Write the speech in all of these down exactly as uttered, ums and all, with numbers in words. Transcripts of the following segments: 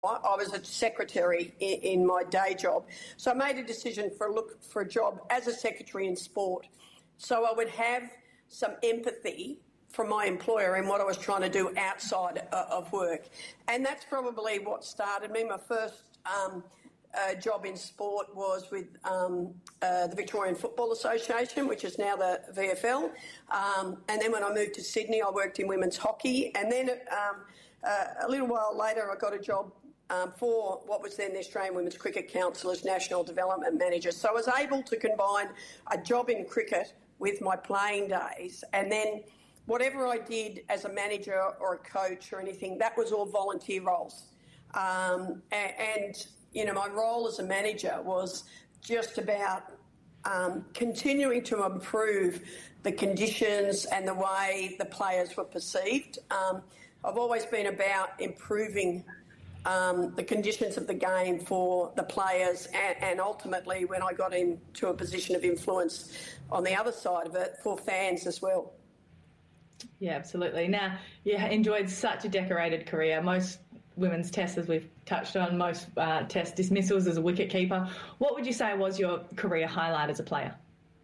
I was a secretary in, in my day job. So I made a decision for a look for a job as a secretary in sport. So I would have some empathy from my employer in what I was trying to do outside of work. And that's probably what started me. My first um, uh, job in sport was with um, uh, the Victorian Football Association, which is now the V F L. Um, and then when I moved to Sydney, I worked in women's hockey. And then um, uh, a little while later, I got a job um, for what was then the Australian Women's Cricket Council as National Development Manager. So I was able to combine a job in cricket with my playing days, and then whatever I did as a manager or a coach or anything, that was all volunteer roles. Um, and, and, you know, my role as a manager was just about um, continuing to improve the conditions and the way the players were perceived. Um, I've always been about improving um, the conditions of the game for the players, and, and ultimately, when I got into a position of influence on the other side of it, for fans as well. Yeah, absolutely. Now, you enjoyed such a decorated career. Most women's tests, as we've touched on, most uh, test dismissals as a wicketkeeper. What would you say was your career highlight as a player?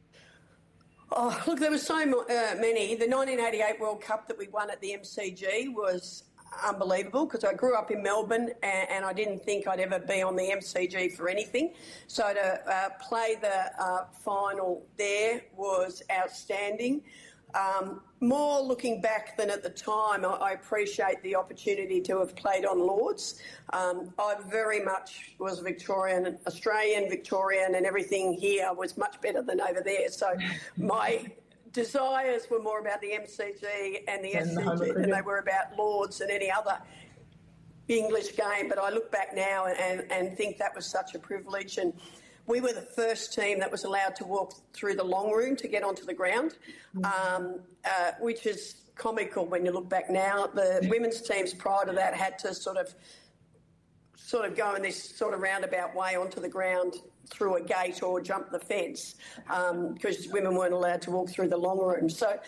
Oh, look, there were so uh, many. The nineteen eighty-eight World Cup that we won at the M C G was unbelievable, because I grew up in Melbourne and, and I didn't think I'd ever be on the M C G for anything. So to uh, play the uh, final there was outstanding. Um, more looking back than at the time, I, I appreciate the opportunity to have played on Lords. Um, I very much was Victorian, Australian, Victorian, and everything here was much better than over there. So my desires were more about the M C G and the S C G than they were about Lords and any other English game. But I look back now and, and think that was such a privilege. And we were the first team that was allowed to walk through the long room to get onto the ground, um, uh, which is comical when you look back now. The women's teams prior to that had to sort of sort of go in this sort of roundabout way onto the ground through a gate or jump the fence, um, because women weren't allowed to walk through the long room. So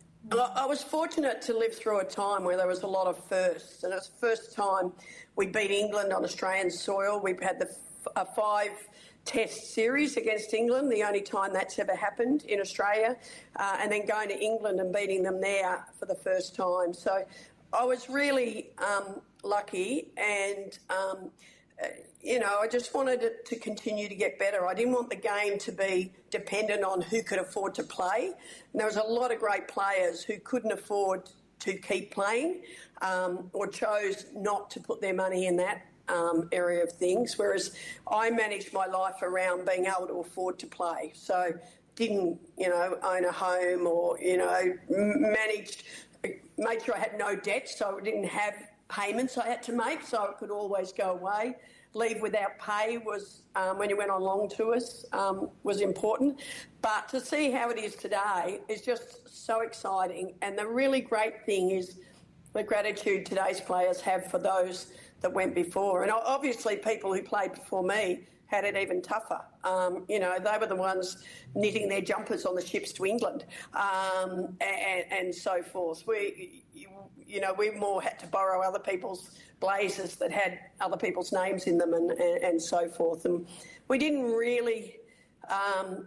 I was fortunate to live through a time where there was a lot of firsts, and it was the first time we beat England on Australian soil. We've had the a five Test series against England, the only time that's ever happened in Australia, uh, and then going to England and beating them there for the first time. So I was really um, lucky, and um, uh, you know, I just wanted it to continue to get better. I didn't want the game to be dependent on who could afford to play. And there was a lot of great players who couldn't afford to keep playing, um, or chose not to put their money in that Um, area of things, whereas I managed my life around being able to afford to play. So didn't, you know, own a home, or, you know, managed, made sure I had no debt, so I didn't have payments I had to make, so it could always go away. Leave without pay was, um, when you went on long tours, um, was important. But to see how it is today is just so exciting. And the really great thing is the gratitude today's players have for those that went before. And obviously people who played before me had it even tougher. Um, you know, they were the ones knitting their jumpers on the ships to England, um, and, and so forth. We, you know, we more had to borrow other people's blazers that had other people's names in them, and, and, and so forth. And we didn't really um,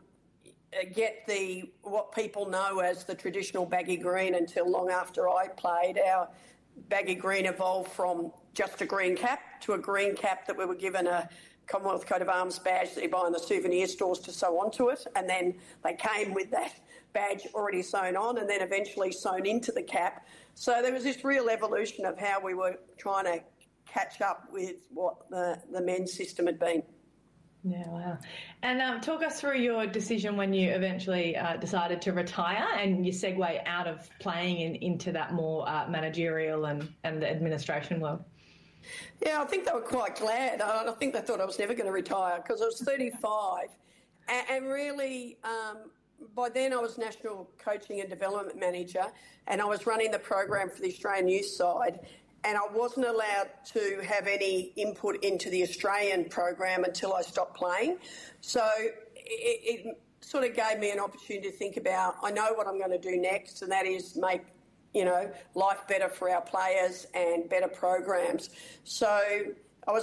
get the what people know as the traditional baggy green until long after I played. Our baggy green evolved from just a green cap to a green cap that we were given a Commonwealth coat of arms badge that you buy in the souvenir stores to sew onto it, and then they came with that badge already sewn on and then eventually sewn into the cap. So there was this real evolution of how we were trying to catch up with what the, the men's system had been. Yeah, wow. And um, talk us through your decision when you eventually uh, decided to retire and your segue out of playing in, into that more uh, managerial and, and the administration world. Yeah, I think they were quite glad. I think they thought I was never going to retire because I was thirty-five. and, and really, um, by then I was National Coaching and Development Manager, and I was running the program for the Australian youth side. And I wasn't allowed to have any input into the Australian program until I stopped playing. So it, it sort of gave me an opportunity to think about, I know what I'm going to do next, and that is make, you know, life better for our players and better programs. So